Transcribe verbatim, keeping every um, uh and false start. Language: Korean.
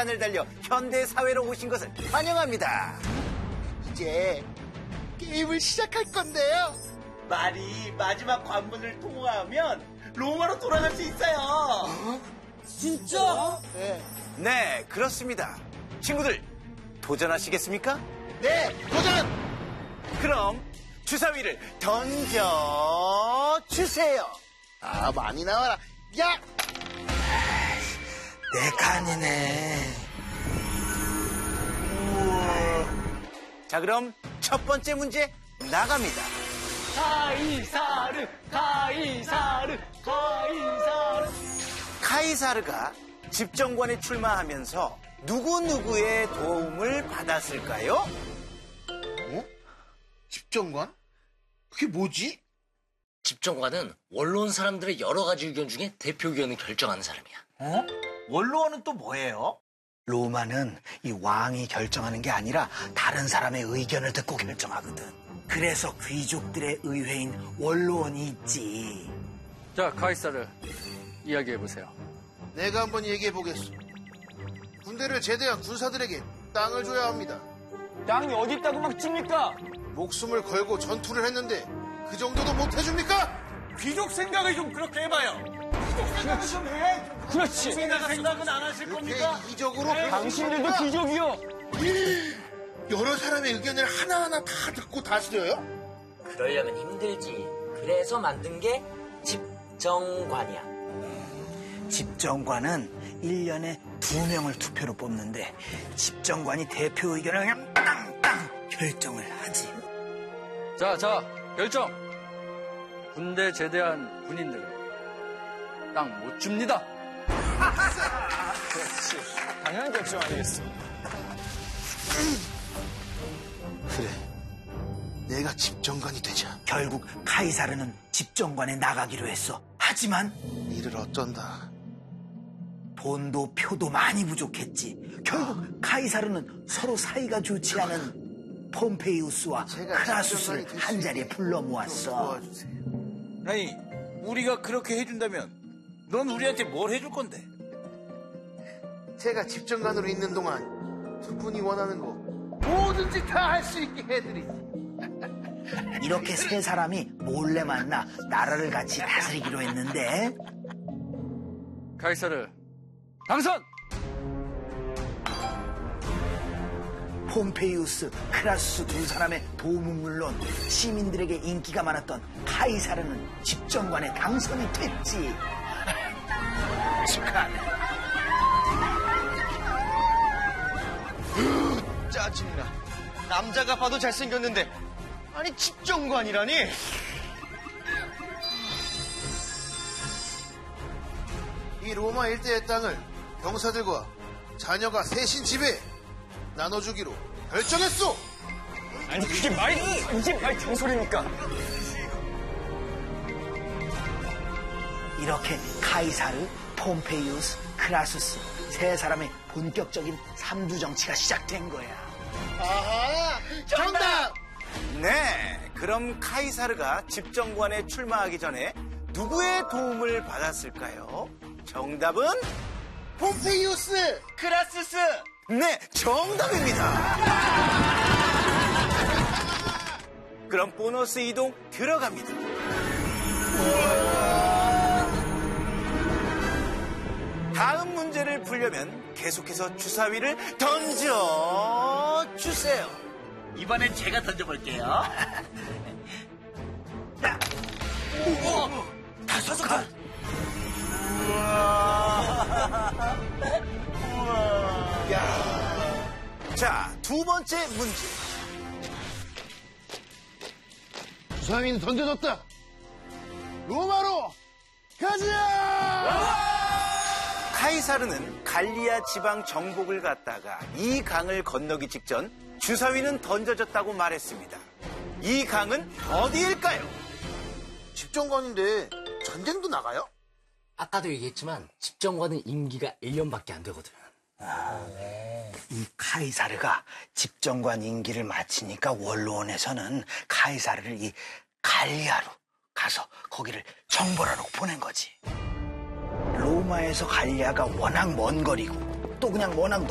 시간을 달려 현대 사회로 오신 것을 환영합니다. 이제 게임을 시작할 건데요. 말이 마지막 관문을 통과하면 로마로 돌아갈 수 있어요. 어? 진짜? 네. 네, 그렇습니다. 친구들, 도전하시겠습니까? 네, 도전! 그럼 주사위를 던져 주세요. 아, 많이 나와라. 야! 내 칸이네. 자, 그럼 첫 번째 문제 나갑니다. 카이사르, 카이사르, 카이사르. 카이사르가 집정관에 출마하면서 누구누구의 도움을 받았을까요? 어? 집정관? 그게 뭐지? 집정관은 원로원 사람들의 여러 가지 의견 중에 대표 의견을 결정하는 사람이야. 어? 원로원은 또 뭐예요? 로마는 이 왕이 결정하는 게 아니라 다른 사람의 의견을 듣고 결정하거든. 그래서 귀족들의 의회인 원로원이 있지. 자, 카이사르, 이야기해보세요. 내가 한번 얘기해 보겠소. 군대를 제대한 군사들에게 땅을 줘야 합니다. 땅이 어디 있다고 막 찝니까? 목숨을 걸고 전투를 했는데 그 정도도 못 해줍니까? 귀족 생각을 좀 그렇게 해봐요. 귀족 생각을 좀 해. 그렇지. 생각은 안 하실 겁니까? 이기적으로 당신들도 귀족이요. 여러 사람의 의견을 하나하나 다 듣고 다스려요? 그러려면 힘들지. 그래서 만든 게 집정관이야. 집정관은 일 년에 두 명을 투표로 뽑는데 집정관이 대표 의견을 그냥 땅땅 결정을 하지. 자, 자, 결정. 군대 제대한 군인들은 땅 못 줍니다. 그렇지. 당연한 결정 아니겠어. 그래, 내가 집정관이 되자. 결국 카이사르는 집정관에 나가기로 했어. 하지만 이를 어쩐다. 돈도 표도 많이 부족했지. 결국 카이사르는 서로 사이가 좋지 않은 폼페이우스와 크라수스를 한 자리에 불러 모았어. 아니, 우리가 그렇게 해준다면 넌 우리한테 뭘 해줄 건데? 제가 집정관으로 있는 동안 두 분이 원하는 거 뭐든지 다 할 수 있게 해드리지. 이렇게 세 사람이 몰래 만나 나라를 같이 다스리기로 했는데 카이사르, 당선! 폼페이우스, 크라수스 두 사람의 도움은 물론 시민들에게 인기가 많았던 카이사르는 집정관에 당선이 됐지. 축하하네. 짜증나. 남자가 봐도 잘생겼는데 아니 집정관이라니. 이 로마 일대의 땅을 병사들과 자녀가 셋인 집에 나눠주기로 결정했소. 아니, 그게 말이, 이게 말이 정소리니까. 이렇게 카이사르, 폼페이우스, 크라수스 세 사람의 본격적인 삼두 정치가 시작된 거야. 아하, 정답! 네, 그럼 카이사르가 집정관에 출마하기 전에 누구의 도움을 받았을까요? 정답은 폼페이우스! 크라스스! 네, 정답입니다. 그럼 보너스 이동 들어갑니다. 다음 문제를 풀려면 계속해서 주사위를 던져 주세요. 이번엔 제가 던져볼게요. 오, 다섯 칸. 우와. 우와. 야. 자, 두 번째 문제. 주사위는 던져졌다. 로마로 가자! 카이사르는 갈리아 지방 정복을 갔다가 이 강을 건너기 직전 주사위는 던져졌다고 말했습니다. 이 강은 어디일까요? 집정관인데 전쟁도 나가요? 아까도 얘기했지만 집정관은 임기가 일 년밖에 안 되거든. 아, 이 카이사르가 집정관 임기를 마치니까 원로원에서는 카이사르를 이 갈리아로 가서 거기를 정벌하러 보낸 거지. 로마에서 갈리아가 워낙 먼 거리고 또 그냥 워낙